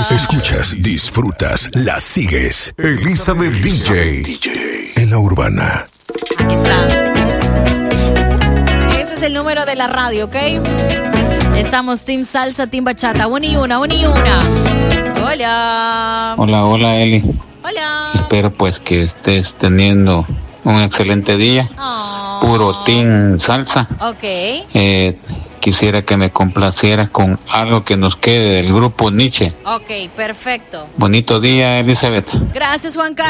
Escuchas, disfrutas, la sigues. Elizabeth DJ en la Urbana. Aquí está. Ese es el número de la radio, ¿ok? Estamos Team Salsa, Team Bachata. Una y una. Hola. Hola, Eli. Hola. Espero pues que estés teniendo un excelente día. Puro Team Salsa. Ok. Quisiera que me complacieras con algo que nos quede del grupo Nietzsche. Ok, perfecto. Bonito día, Elizabeth. Gracias, Juan Carlos.